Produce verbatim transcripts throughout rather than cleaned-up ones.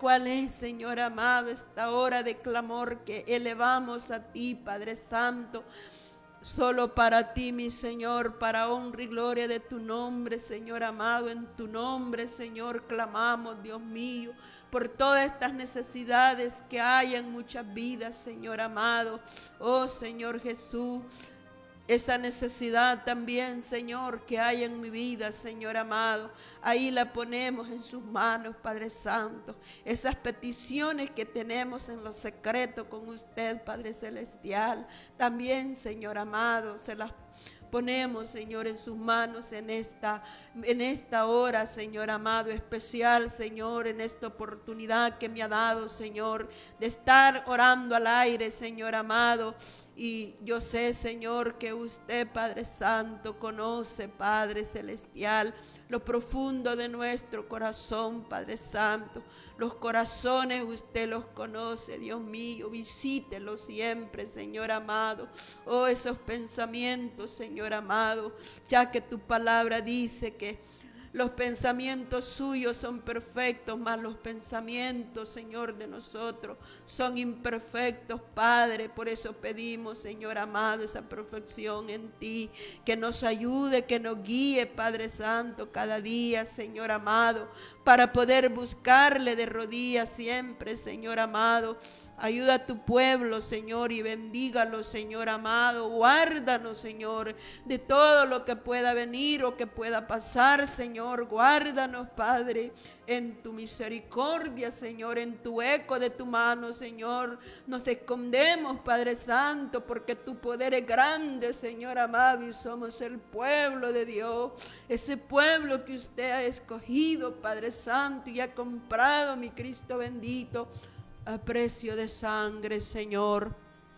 cual es, Señor amado, esta hora de clamor que elevamos a ti, Padre Santo. Solo para ti, mi Señor, para honra y gloria de tu nombre, Señor amado. En tu nombre, Señor, clamamos, Dios mío, por todas estas necesidades que hay en muchas vidas, Señor amado. Oh, Señor Jesús, esa necesidad también, Señor, que hay en mi vida, Señor amado, ahí la ponemos en sus manos, Padre Santo. Esas peticiones que tenemos en lo secreto con usted, Padre Celestial, también, Señor amado, se las ponemos, Señor, en sus manos en esta, en esta hora, Señor amado, especial, Señor, en esta oportunidad que me ha dado, Señor, de estar orando al aire, Señor amado. Y yo sé, Señor, que usted, Padre Santo, conoce, Padre Celestial, lo profundo de nuestro corazón, Padre Santo. Los corazones usted los conoce, Dios mío. Visítelos siempre, Señor amado. Oh, esos pensamientos, Señor amado, ya que tu palabra dice que los pensamientos suyos son perfectos, mas los pensamientos, Señor, de nosotros son imperfectos, Padre. Por eso pedimos, Señor amado, esa perfección en ti, que nos ayude, que nos guíe, Padre Santo, cada día, Señor amado, para poder buscarle de rodillas siempre, Señor amado. Ayuda a tu pueblo, Señor, y bendígalo, Señor amado. Guárdanos, Señor, de todo lo que pueda venir o que pueda pasar, Señor. Guárdanos, Padre, en tu misericordia, Señor, en tu eco de tu mano, Señor. Nos escondemos, Padre Santo, porque tu poder es grande, Señor amado, y somos el pueblo de Dios. Ese pueblo que usted ha escogido, Padre Santo, y ha comprado, mi Cristo bendito, a precio de sangre, Señor.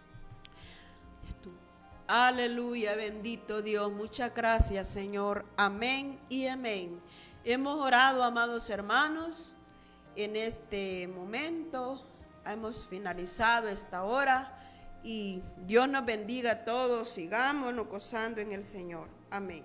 Aleluya, bendito Dios. Muchas gracias, Señor. Amén y amén. Hemos orado, amados hermanos, en este momento. Hemos finalizado esta hora y Dios nos bendiga a todos. Sigámonos gozando en el Señor. Amén.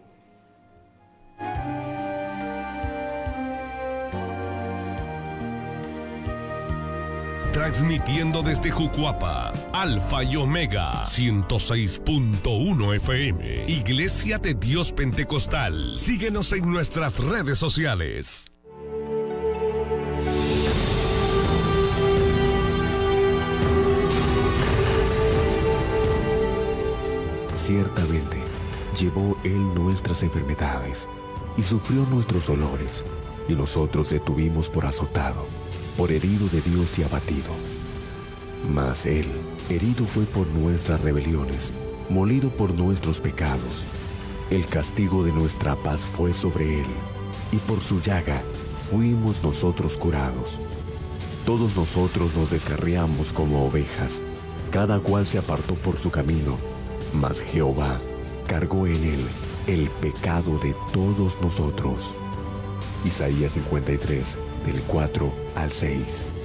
Transmitiendo desde Jucuapa, Alfa y Omega, ciento seis punto uno F M, Iglesia de Dios Pentecostal. Síguenos en nuestras redes sociales. Ciertamente, llevó Él nuestras enfermedades y sufrió nuestros dolores, y nosotros le tuvimos por azotado, por herido de Dios y abatido. Mas Él, herido fue por nuestras rebeliones, molido por nuestros pecados. El castigo de nuestra paz fue sobre Él, y por su llaga fuimos nosotros curados. Todos nosotros nos descarriamos como ovejas, cada cual se apartó por su camino, mas Jehová cargó en Él el pecado de todos nosotros. Isaías cincuenta y tres, del cuatro al seis.